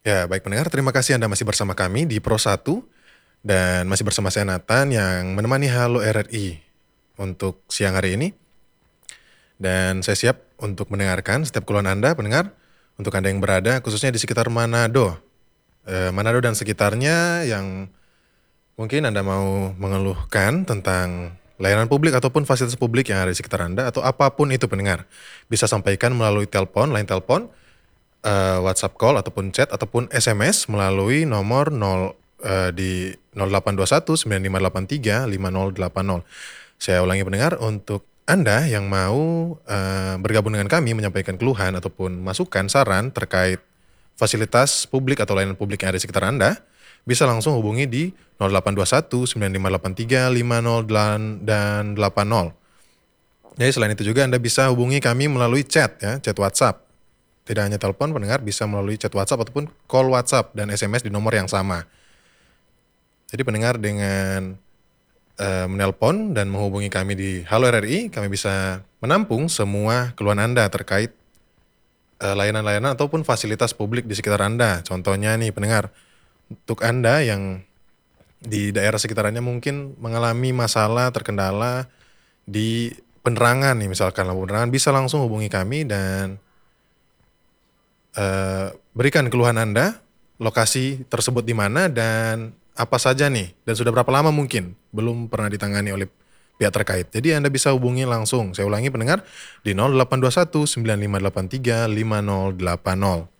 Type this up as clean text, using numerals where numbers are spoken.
Ya, baik pendengar, terima kasih Anda masih bersama kami di Pro 1 dan masih bersama saya Nathan yang menemani Halo RRI untuk siang hari ini. Dan saya siap untuk mendengarkan setiap keluhan Anda, pendengar, untuk Anda yang berada khususnya di sekitar Manado. Manado dan sekitarnya yang mungkin Anda mau mengeluhkan tentang layanan publik ataupun fasilitas publik yang ada di sekitar Anda atau apapun itu pendengar. Bisa sampaikan melalui telepon, line telepon, WhatsApp call ataupun chat ataupun SMS melalui nomor 0 di 0821 9583 5080. Saya ulangi pendengar, untuk Anda yang mau bergabung dengan kami menyampaikan keluhan ataupun masukan saran terkait fasilitas publik atau layanan publik yang ada di sekitar Anda, bisa langsung hubungi di 0821 9583 50 dan 80. Jadi selain itu juga Anda bisa hubungi kami melalui chat ya, chat WhatsApp. Tidak hanya telepon, pendengar bisa melalui chat WhatsApp ataupun call WhatsApp dan SMS di nomor yang sama. Jadi pendengar dengan menelpon dan menghubungi kami di Halo RRI, kami bisa menampung semua keluhan Anda terkait layanan-layanan ataupun fasilitas publik di sekitar Anda. Contohnya nih pendengar, untuk Anda yang di daerah sekitarannya mungkin mengalami masalah terkendala di penerangan nih, misalkan lampu penerangan, bisa langsung hubungi kami dan berikan keluhan Anda, lokasi tersebut di mana dan apa saja nih, dan sudah berapa lama mungkin belum pernah ditangani oleh pihak terkait. Jadi Anda bisa hubungi langsung. Saya ulangi pendengar di 0821 9583 5080.